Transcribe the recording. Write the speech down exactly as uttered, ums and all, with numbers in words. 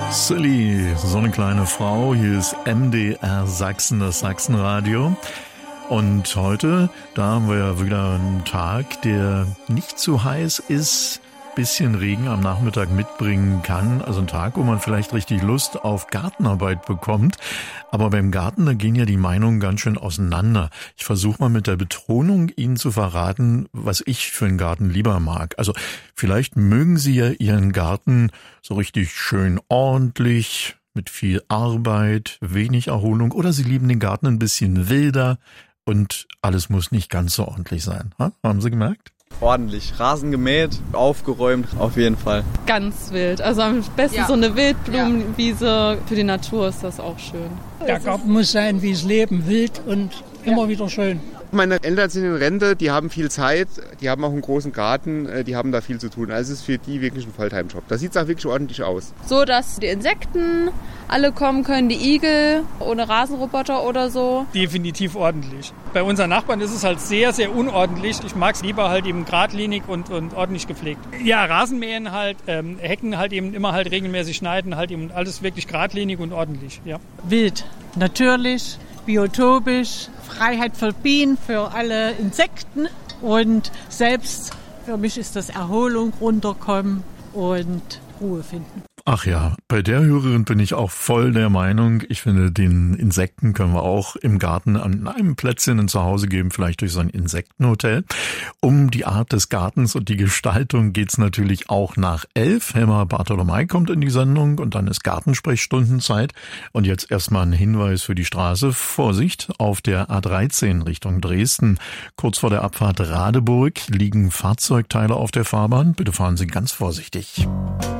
Silly, so eine kleine Frau. Hier ist M D R Sachsen, das Sachsenradio. Und heute, da haben wir ja wieder einen Tag, der nicht zu heiß ist, bisschen Regen am Nachmittag mitbringen kann. Also ein Tag, wo man vielleicht richtig Lust auf Gartenarbeit bekommt. Aber beim Garten, da gehen ja die Meinungen ganz schön auseinander. Ich versuche mal mit der Betonung Ihnen zu verraten, was ich für einen Garten lieber mag. Also vielleicht mögen Sie ja Ihren Garten so richtig schön ordentlich, mit viel Arbeit, wenig Erholung. Oder Sie lieben den Garten ein bisschen wilder und alles muss nicht ganz so ordentlich sein. Ha? Haben Sie gemerkt? Ordentlich. Rasen gemäht, aufgeräumt, auf jeden Fall. Ganz wild. Also am besten ja. so eine Wildblumenwiese. Ja. Für die Natur ist das auch schön. Der Garten muss sein wie das Leben, wild und immer ja. wieder schön. Meine Eltern sind in Rente, die haben viel Zeit, die haben auch einen großen Garten, die haben da viel zu tun. Also es ist für die wirklich ein Volltime-Job. Da sieht es auch wirklich ordentlich aus. So, dass die Insekten alle kommen können, die Igel ohne Rasenroboter oder so. Definitiv ordentlich. Bei unseren Nachbarn ist es halt sehr, sehr unordentlich. Ich mag es lieber halt eben geradlinig und, und ordentlich gepflegt. Ja, Rasenmähen halt, ähm, Hecken halt eben immer halt regelmäßig schneiden, halt eben alles wirklich geradlinig und ordentlich, ja. Wild, natürlich, biotopisch, Freiheit für Bienen, für alle Insekten und selbst für mich ist das Erholung, runterkommen und Ruhe finden. Ach ja, bei der Hörerin bin ich auch voll der Meinung. Ich finde, den Insekten können wir auch im Garten an einem Plätzchen ein Zuhause geben, vielleicht durch so ein Insektenhotel. Um die Art des Gartens und die Gestaltung geht's natürlich auch nach elf. Helma Bartolomei kommt in die Sendung und dann ist Gartensprechstundenzeit. Und jetzt erstmal ein Hinweis für die Straße. Vorsicht, auf der A dreizehn Richtung Dresden. Kurz vor der Abfahrt Radeburg liegen Fahrzeugteile auf der Fahrbahn. Bitte fahren Sie ganz vorsichtig.